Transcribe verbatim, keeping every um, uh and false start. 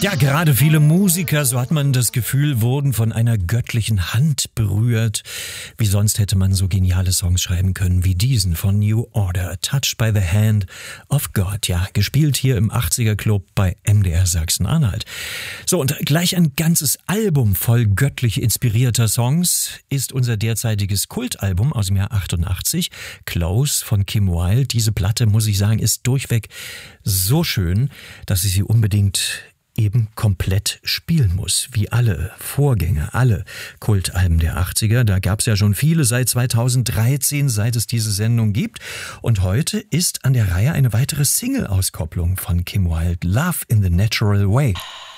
Ja, gerade viele Musiker, so hat man das Gefühl, wurden von einer göttlichen Hand berührt. Wie sonst hätte man so geniale Songs schreiben können wie diesen von New Order, Touched by the Hand of God. Ja, gespielt hier im achtziger Club bei M D R Sachsen-Anhalt. So, und gleich ein ganzes Album voll göttlich inspirierter Songs ist unser derzeitiges Kultalbum aus dem Jahr achtundachtzig, Close von Kim Wilde. Diese Platte, muss ich sagen, ist durchweg so schön, dass ich sie unbedingt eben komplett spielen muss, wie alle Vorgänger, alle Kultalben der achtziger. Da gab es ja schon viele seit zweitausenddreizehn, seit es diese Sendung gibt. Und heute ist an der Reihe eine weitere Single-Auskopplung von Kim Wilde, Love in the Natural Way.